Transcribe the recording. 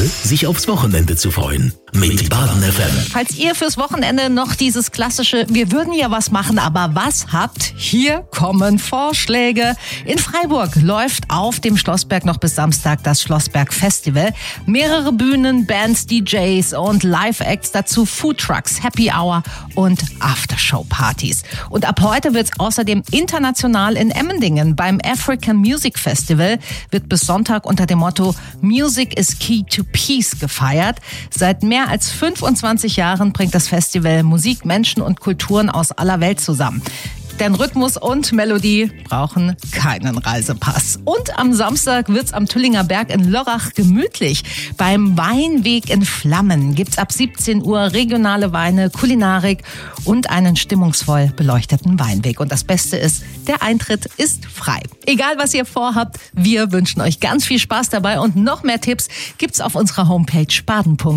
sich aufs Wochenende zu freuen. Mit Baden FM. Falls ihr fürs Wochenende noch dieses klassische "Wir würden ja was machen, aber was" habt, hier kommen Vorschläge. In Freiburg läuft auf dem Schlossberg noch bis Samstag das Schlossberg Festival. Mehrere Bühnen, Bands, DJs und Live-Acts, dazu Foodtrucks, Happy Hour und Aftershow-Partys. Und ab heute wird's außerdem international in Emmendingen beim African Music Festival, wird bis Sonntag unter dem Motto Music is Key to Peace gefeiert. Seit mehr als 25 Jahren bringt das Festival Musik, Menschen und Kulturen aus aller Welt zusammen. Denn Rhythmus und Melodie brauchen keinen Reisepass. Und am Samstag wird's am Tüllinger Berg in Lörrach gemütlich. Beim Weinweg in Flammen gibt's ab 17 Uhr regionale Weine, Kulinarik und einen stimmungsvoll beleuchteten Weinweg. Und das Beste ist, der Eintritt ist frei. Egal, was ihr vorhabt, wir wünschen euch ganz viel Spaß dabei und noch mehr Tipps gibt's auf unserer Homepage baden.de.